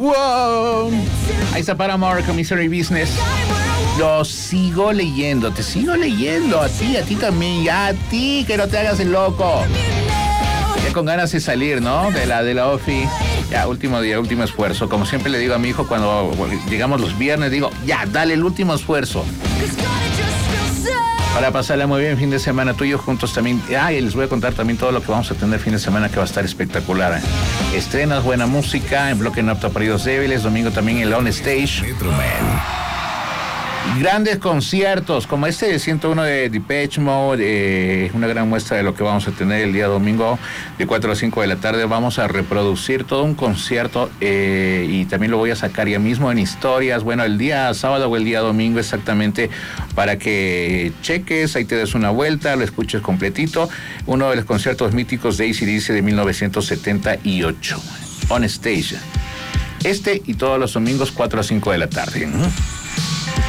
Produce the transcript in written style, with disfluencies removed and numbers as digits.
Wow. Ahí está Paramore con Misery Business. Lo sigo leyendo, te sigo leyendo. A ti también. Ya a ti, que no te hagas el loco. Ya con ganas de salir, ¿no? De la OFI. Ya, último día, último esfuerzo. Como siempre le digo a mi hijo cuando llegamos los viernes, digo, ya, dale el último esfuerzo. Para pasarla muy bien fin de semana, tú y yo juntos también. Y les voy a contar también todo lo que vamos a tener fin de semana, que va a estar espectacular. Estrenas, buena música, en bloque no apto para oídos débiles. Domingo también el On Stage. Grandes conciertos, como este de 101 de Depeche Mode, una gran muestra de lo que vamos a tener el día domingo de 4 a 5 de la tarde. Vamos a reproducir todo un concierto y también lo voy a sacar ya mismo en historias, bueno, el día sábado o el día domingo exactamente, para que cheques, ahí te des una vuelta, lo escuches completito. Uno de los conciertos míticos de AC/DC de 1978, On Stage. Este y todos los domingos 4 a 5 de la tarde.